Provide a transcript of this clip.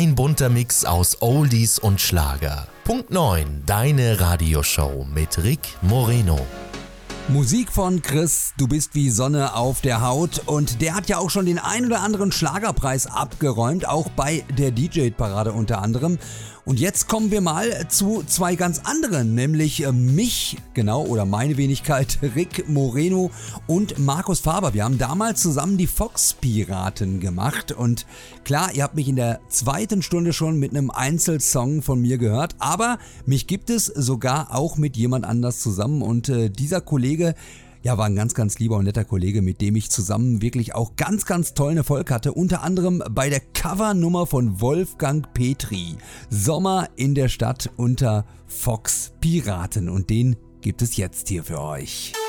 Ein bunter Mix aus Oldies und Schlager. Punkt 9, deine Radioshow mit Rick Moreno. Musik von Chris, du bist wie Sonne auf der Haut, und der hat ja auch schon den ein oder anderen Schlagerpreis abgeräumt, auch bei der DJ-Parade unter anderem. Und jetzt kommen wir mal zu zwei ganz anderen, nämlich mich, oder meine Wenigkeit, Rick Moreno und Markus Faber. Wir haben damals zusammen die Fox-Piraten gemacht, und klar, ihr habt mich in der zweiten Stunde schon mit einem Einzelsong von mir gehört, aber mich gibt es sogar auch mit jemand anders zusammen, und dieser Kollege, war ein ganz, ganz lieber und netter Kollege, mit dem ich zusammen wirklich auch ganz, ganz tollen Erfolg hatte. Unter anderem bei der Covernummer von Wolfgang Petri. Sommer in der Stadt unter Fox Piraten. Und den gibt es jetzt hier für euch.